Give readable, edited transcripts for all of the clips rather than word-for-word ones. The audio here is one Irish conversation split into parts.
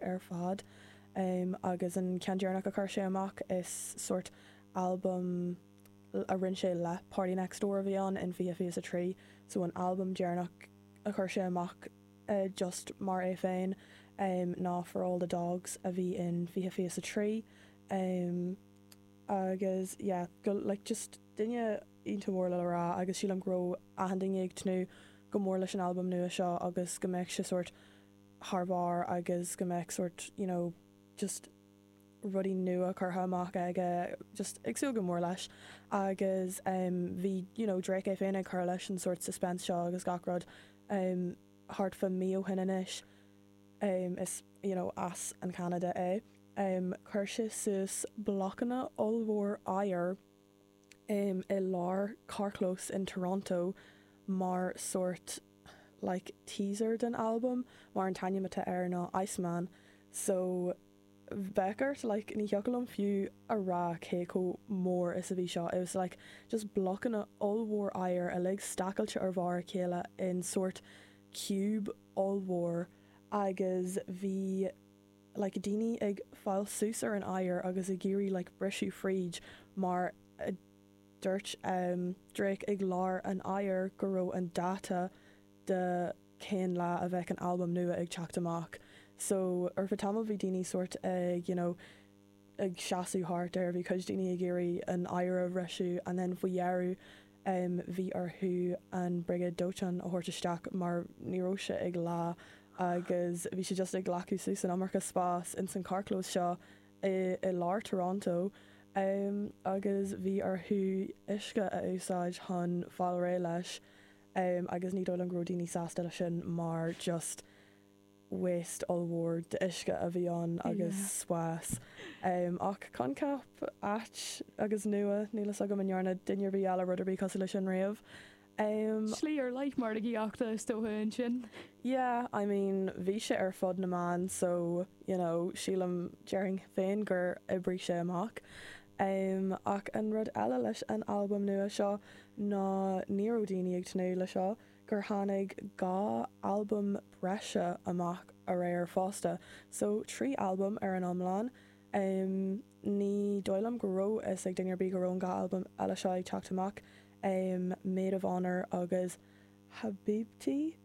ar fad agus an ceandearnach a chuir sé amach is sort album a rinn sé le Party Next Door bhí an in VFA3, so an album dearnach a chuir sé amach just mar é féin ná For All the Dogs a bhí in VFA3 agus go like just dunne ionta mór le rá agus sílam gro a handing ag tnú go mór leis an album nua seo agus go mbeidh sé sort Harbar agus go mbeidh sort just rudí nua chutha amach aige just agsú go mór leis agus bhí Drake é féin ag chur leis an sort suspense seo agus gachrod hart fa mí ó hinanis is as an Canada é chuir sé sus blochanna olmhór air i lár Carclose in Toronto mar sort like teaser den album mar an taine mata ar ná Iceman, so Beckert like ní heaglam fiú a rá céco mór is a bhí seo. It was like just blochanna olmhór air a lig stacailte ar bhar céile in sort cube olmhór agus bhí like daoine ag fáil sús ar an air agus i géirí like breisiú fríd mar dúirt Drake ag lár an air go raibh an data de cén le a bheith an album nua ag teacht amach, so ar fa tamil bhí daoine sort ag ag seaasú hart ar bhí chuid daoine ag géirí an air a breisiú and then faoihearú bhí arthú an brigad Dochan a thuirteteach mar ní raibh sé ag lá agus bhí sé just ag glacu sús an Amarcha Spás in san Carclose seo i lár Toronto agus bhí arthú isce a úsáid chun fáil ré leis agus ní dul an grodíní sásta lei sin mar just waste olmhór de isce a bhí an agus swás ach concap at agus nua nílas agam an nearna duine bhí eile ruderbí cos lei sin réamh slí ar leit mar íachta istóthain sin. Yeah, I mean bhí sé ar fod na man, so sílam dearing féin gur i brí sé amach ach an rud eile leis an album nua seo ná níor daoine ag tnú le seo gur tháinig gá album breise amach a réir fásta, so 3 album ar an amláin ní dóilam go raibh is ag duine bí go raibh gá album eile seo ag teacht amach Maid of Honor agus Habibti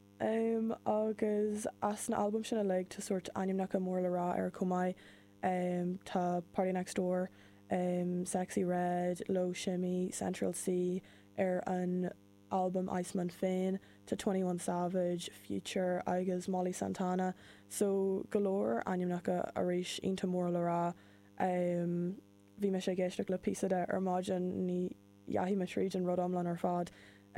agus as an album sinna le tá sort animneach mór le rá ar comai tá Party Next Door Sexy Red, Low Shimmy, Central C ar an album Iceman féin tá 21 Savage, Future agus Molly Santana, so golóir animneacha a rééis ionta mór le rá bhí me sé géisteach le písada ar máidan ní yahi me tríd an rud amlan ar fad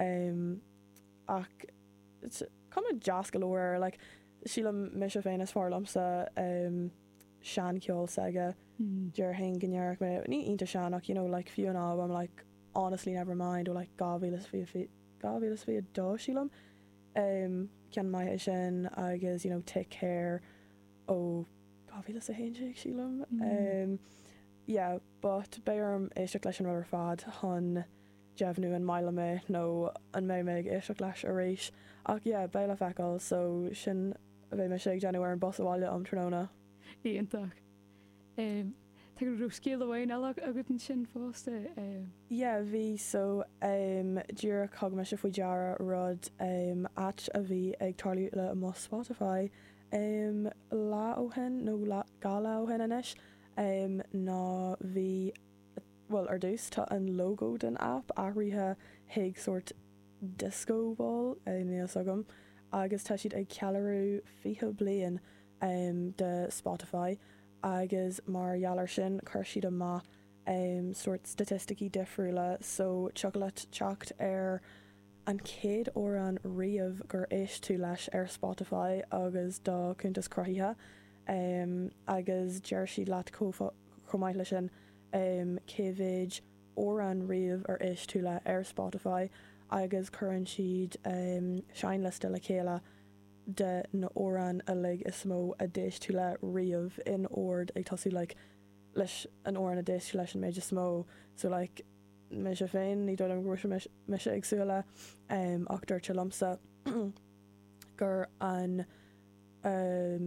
ach cum jazz galore like sílam me se féin as far lamsa sean ceol saga dear hang gnearach me ní inta seanach like fiú an album like honestly never mind or like gavílas fi dó sílam cean mai é sin agus take care ó gavílas a héinse sílam yeah, but bearm éisteach leis an rud ar fad chun deimhnú an maile mé nó an méid éisteach leis a rééis ach béile feáil, so sin a bheith me sé deanú ar an bosáile am tróna. Íontach. Tá gur rúh scéal amhain eile agat an sin fásta? Bhí so dúra cog me se faoi deara rud at a bhí ag tarlú le am Spotify lá ó hen nó gá lá ó hen inis ná bhí ar dús tá an logo den app áirithe hiag sort disco ball níos agam agus tá siad ag cealarú 20 bliain de Spotify agus mar jalar sin chuir siad amach sort statisticí difriúla, so chocolate teacht ar an céad ó an riamh gur éis tú leis ar Spotify agus dá cuntas cruthaithe agus deir siad leat chomáid lei sin cévid ó an riamh ar éis tú le ar Spotify agus churann siad sein liste le chéile de na óran a lig is mó a déis tú le riamh in ord ag tasú leis an óran a déis tú leis an méid smó, so me se féin ní dó an gro me se agsúile ach dúirt se lamsa gur an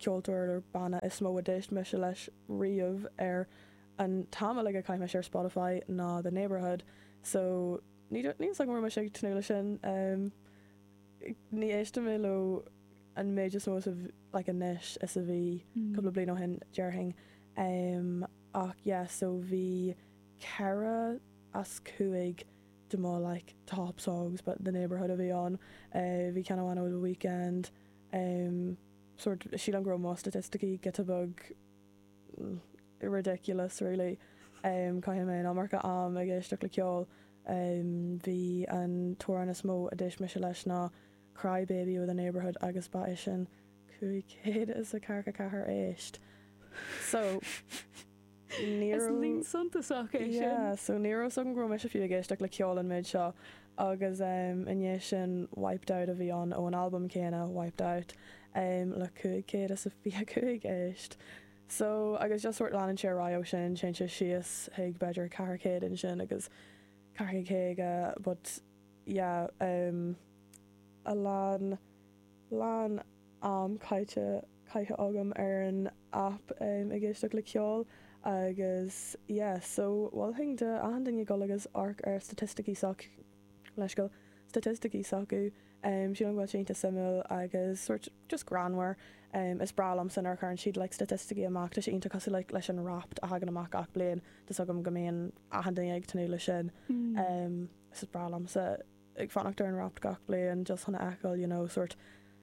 ceoltóir ar banna is mó a déist me se leis riamh ar an táime le a caiime sé ar Spotify ná The Neighbourhood, so ní sa mar sé tnúla sin ní éiste mé le an méid just mós like a níis is a bhí couple of blian ó hin dearthing ach yeah, so bhí Cara as cuaig do more like top songs, but The Neighbourhood a bhí on bhí ceanna bhain over the weekend sort of síl an gro má statisticí get a bug ridiculous really caiim mé an marca am ag éisteach le ceol bhí an túir na smó a dtéis me se leis ná Cry Baby with The Neighbourhood agus ba é sin cuaig is a carcha cethir éist so líon suntasach é sin. So níor san gro me se fiú géisteach le ceol an méid seo agus iné sin Wiped Out a bhí an ó an album céine Wiped Out le cuaig is a bhí cuaig éist. So agus just sort lean sé rá sin sin se sios ag beidir carcéid in sin agus carcéige but yeah a lán caiite agam ar an app a géisteach le ceol agus yeah, so bhil thing de ahanding go agus arc ar statisticí soc leis go statisticí socu sí an bhil sínta simú agus sort just granhar is bralam san ar chuann siad le statisticí amach sé ionta cosú leis an rapt a hagan amach ach blian dus agam gomén ahanding ag tanúla sin is bralam sa ag fannachtar an rapt gach blian just hanna eáil you know sort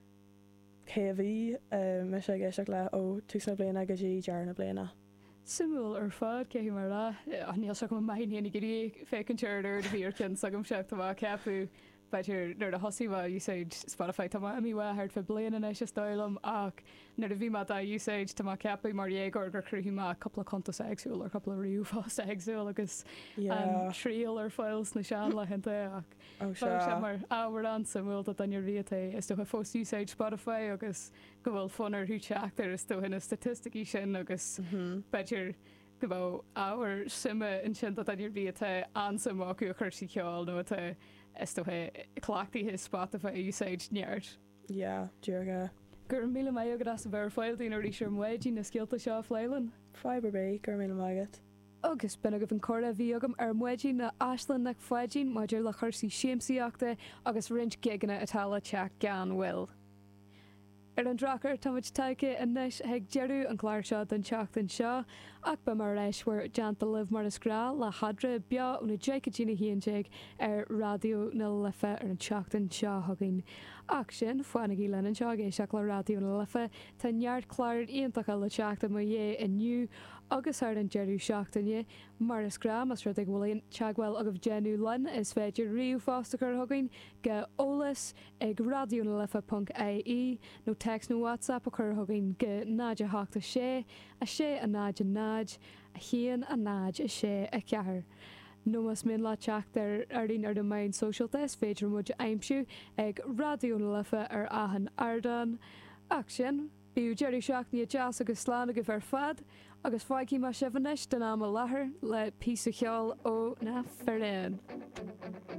céhí me sé géisteach le ó túsna bliana agus dí dearna bliana. Simúil ar fád cé mar le níl se go maithíana gurí fécinteir ar bhíorcin sagm seach tá ceapú beidir nuair a hosíhá úsáid Spotify tá mí bhthart fe bliana éis stáilm ach nuair a bhí má úsáid tá ceapú mar dhéagor gur cruthí má coppla conta sexúil ar coppla riúfá sexúil agus tríal ar fáils na sean le henanta ach mar áhar an samúil a dair riata is do fós úsáid Spotify agus go bhfuil funar thuúteachtar is do hinna statisticí sin agus beidir go bh áhar sime in sin a dair riata ansamachú a chuirsí ceáil nó a is do clochtaí his Spotify úsáid neart. Yeah, dúrga. Gur míle mai agad as a bhar fáiltaí nó rísir muidí na scialta seo fleilen? Fiber Bay, gur míle maigad. Agus bena go bhn córa bhí agam ar muidí na Ashlan nach foiidín maidir le chuirsaí siamsaíachta agus rint giganna atála teach gan bhfuil. Ar an drachar táid taice inis ag jeú an chláir seo den teachtain seo ach ba mar éisfuair deanta libh mar isrá le hadra bea úna Jacadína híonteig ar radio na lifa ar an teachtain seo thugain. Ach sin foiinnig í lenan seo géiseach le radio na lifa tá neart chláir íontacha le teachta mo dhé inniu agus ar an jeú seachtainne mar isrá mas ru ag bhfuilon teaghfuil agah genú lin is féidir riú fásta chu thugain go ólas ag radionalifa.ie nó text nó WhatsApp a chur thugain go náide háachta sé a sé a náide náid a chéan a náid a sé a ceathir. nó mas min lá teachtar ar líon ar do main socialta is féidir muid aimimsú ag radionalifa ar ahan ardan ach sin bíú Jerry seach ní jazz agus sláán go bhar fad agus fáicí mar sibhanis den am a láthair le pí a cheáil ó na Ferréin.